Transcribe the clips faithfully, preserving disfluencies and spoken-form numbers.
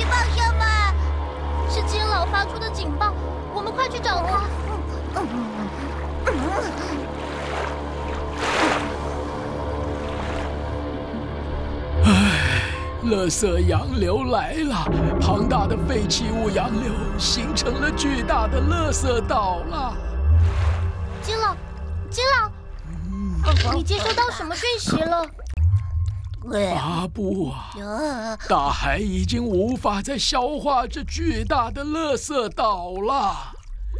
报什么？ 是金老发出的警报，我们快去找他。 唉，垃圾洋流来了，庞大的废弃物洋流形成了巨大的垃圾岛了。 金老，金老，你接收到什么讯息了？ 阿布啊，大海已经无法再消化这巨大的垃圾岛了。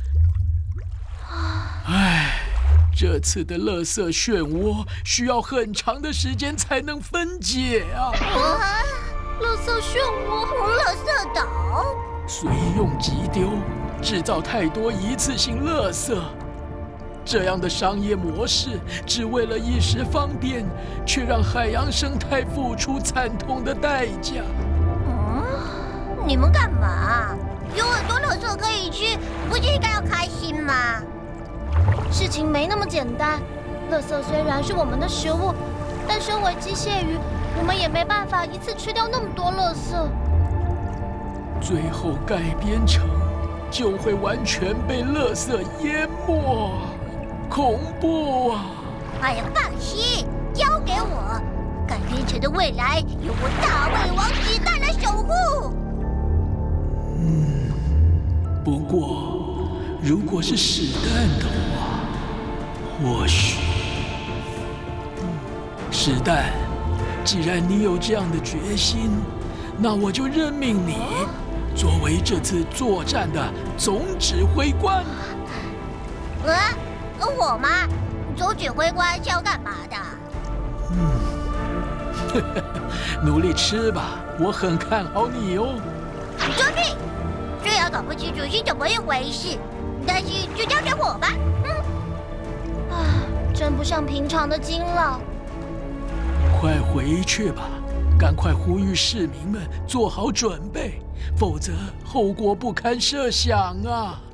唉，这次的垃圾漩涡需要很长的时间才能分解啊！ 垃圾漩涡， 垃圾岛， 随用即丢，制造太多一次性垃圾。这样的商业模式，只为了一时方便，却让海洋生态付出惨痛的代价。 嗯，你们干嘛？有很多垃圾可以吃，不是应该要开心吗？ 事情没那么简单。垃圾虽然是我们的食物，但身为机械鱼，我们也没办法一次吃掉那么多垃圾。 最后改编成，就会完全被垃圾淹没。恐怖啊！ 哎呀，放心，交给我，改编成的未来由我大胃王子弹来守护。 嗯，不过如果是史蛋的话，或许……史蛋，既然你有这样的决心，那我就任命你作为这次作战的总指挥官。 呃。我吗？总指挥官是要干嘛的？ 嗯，呵呵，努力吃吧，我很看好你哦。 作弊！虽然搞不清楚是怎么一回事，但是就交给我吧。 嗯。啊，真不像平常的金老。 快回去吧，赶快呼吁市民们做好准备，否则后果不堪设想啊！